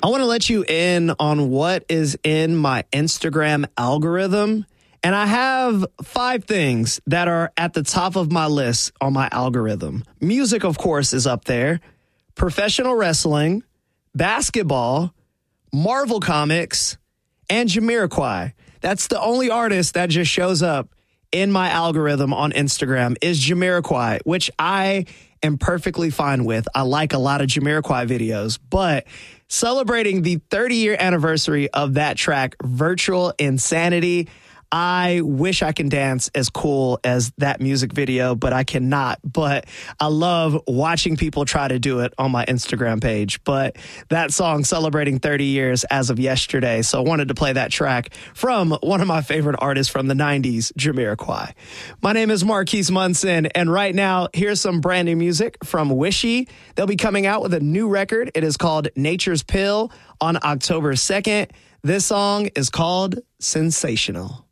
want to let you in on what is in my Instagram algorithm. And I have 5 things that are at the top of my list on my algorithm. Music, of course, is up there. Professional wrestling, basketball, Marvel Comics, and Jamiroquai. That's the only artist that just shows up in my algorithm on Instagram is Jamiroquai, which I am perfectly fine with. I like a lot of Jamiroquai videos, but celebrating the 30-year anniversary of that track, Virtual Insanity, I wish I can dance as cool as that music video, but I cannot. But I love watching people try to do it on my Instagram page. But that song celebrating 30 years as of yesterday. So I wanted to play that track from one of my favorite artists from the 90s, Jamiroquai. My name is Marquise Munson, and right now, here's some brand new music from Wishy. They'll be coming out with a new record. It is called Nature's Pill on October 2nd. This song is called Sensational.